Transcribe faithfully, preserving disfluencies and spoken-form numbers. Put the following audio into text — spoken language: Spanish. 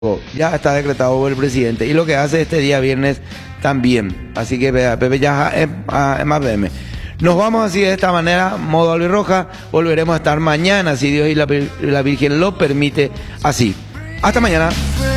ya está decretado por el presidente y lo que hace este día viernes también. Así que Pepe ya es, es más B M. Nos vamos así de esta manera, modo albirroja. Volveremos a estar mañana, si Dios y la, la Virgen lo permite, así. Hasta mañana.